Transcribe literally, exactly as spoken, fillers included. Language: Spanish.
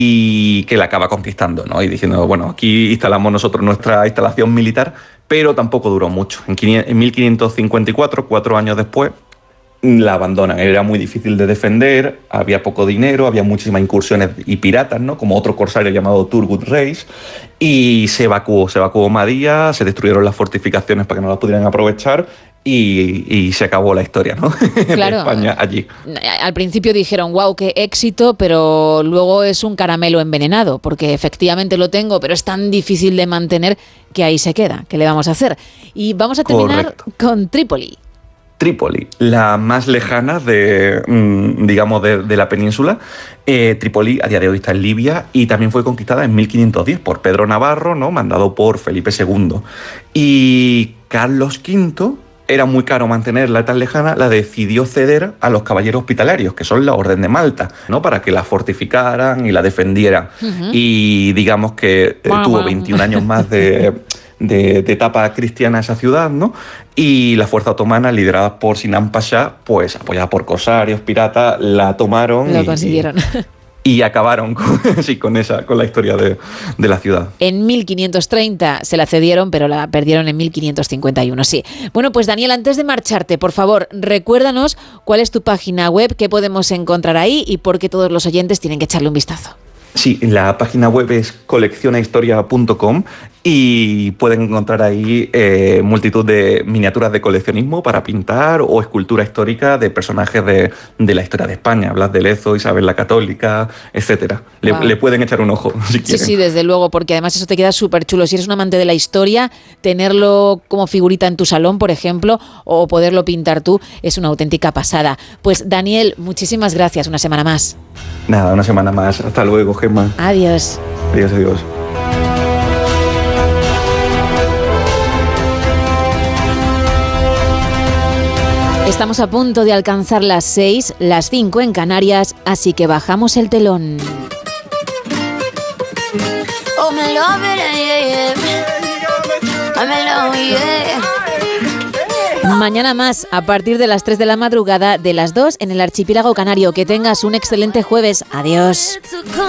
y que la acaba conquistando, ¿no? Y diciendo, bueno, aquí instalamos nosotros nuestra instalación militar, pero tampoco duró mucho. En mil quinientos cincuenta y cuatro, cuatro años después, la abandonan. Era muy difícil de defender, había poco dinero, había muchísimas incursiones y piratas, ¿no? Como otro corsario llamado Turgut Reis, y se evacuó, se evacuó Madia, se destruyeron las fortificaciones para que no las pudieran aprovechar y, y se acabó la historia, ¿no? Claro, de España allí. Al principio dijeron, wow, qué éxito, pero luego es un caramelo envenenado, porque efectivamente lo tengo, pero es tan difícil de mantener que ahí se queda. ¿Qué le vamos a hacer? Y vamos a terminar Correcto. con Trípoli. Trípoli, la más lejana de, digamos, de, de la península. Eh, Trípoli a día de hoy está en Libia y también fue conquistada en mil quinientos diez por Pedro Navarro, ¿no? Mandado por Felipe segundo. Y Carlos quinto, era muy caro mantenerla tan lejana, la decidió ceder a los caballeros hospitalarios, que son la Orden de Malta, ¿no? Para que la fortificaran y la defendieran. Uh-huh. Y digamos que eh, tuvo veintiún años más de... De, de etapa cristiana esa ciudad, ¿no? Y la fuerza otomana, liderada por Sinan Pasha, pues apoyada por corsarios, piratas, la tomaron. Lo y, consiguieron. Y, y acabaron con, sí, con, esa, con la historia de, de la ciudad. En mil quinientos treinta se la cedieron, pero la perdieron en mil quinientos cincuenta y uno, sí. Bueno, pues Daniel, antes de marcharte, por favor, recuérdanos cuál es tu página web, qué podemos encontrar ahí y por qué todos los oyentes tienen que echarle un vistazo. Sí, la página web es coleccionahistoria punto com y pueden encontrar ahí eh, multitud de miniaturas de coleccionismo para pintar o escultura histórica de personajes de, de la historia de España, Blas de Lezo, Isabel la Católica, etcétera. Le, wow. le pueden echar un ojo si quieren. Sí, sí, desde luego, porque además eso te queda súper chulo. Si eres un amante de la historia, tenerlo como figurita en tu salón, por ejemplo, o poderlo pintar tú, es una auténtica pasada. Pues Daniel, muchísimas gracias, una semana más. Nada, una semana más. Hasta luego, Gemma. Adiós. Adiós, adiós. Estamos a punto de alcanzar las seis, las cinco en Canarias, así que bajamos el telón. Oh, me love it, yeah, yeah. Me love, yeah. Mañana más, a partir de las tres de la madrugada, de las dos en el archipiélago canario. Que tengas un excelente jueves. Adiós.